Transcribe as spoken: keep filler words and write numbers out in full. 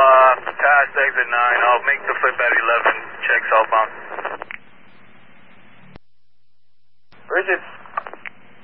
Uh, past exit nine. I'll make the flip at eleven. Check southbound.